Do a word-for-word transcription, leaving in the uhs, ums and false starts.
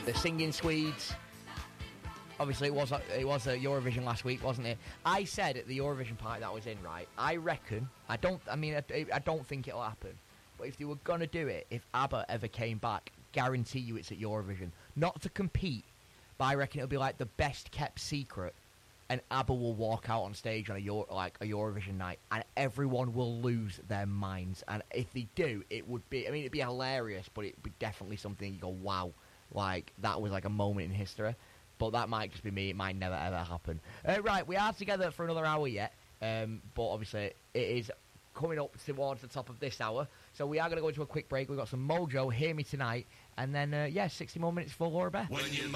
the singing Swedes. Obviously, it was it was a Eurovision last week, wasn't it? I said at the Eurovision party that I was in, right? I reckon. I don't. I mean, I, I don't think it'll happen. But if they were gonna do it, if ABBA ever came back, guarantee you it's at Eurovision, not to compete, but I reckon it'll be like the best kept secret, and ABBA will walk out on stage on a Euro, like a Eurovision night, and everyone will lose their minds. And if they do, it would be. I mean, it'd be hilarious, but it'd be definitely something you go, wow, like that was like a moment in history. But that might just be me. It might never, ever happen. Uh, right, we are together for another hour yet. Um, but obviously, it is coming up towards the top of this hour. So we are going to go into a quick break. We've got some Mojo, Hear Me Tonight. And then, uh, yeah, sixty more minutes for Laura Beth. When you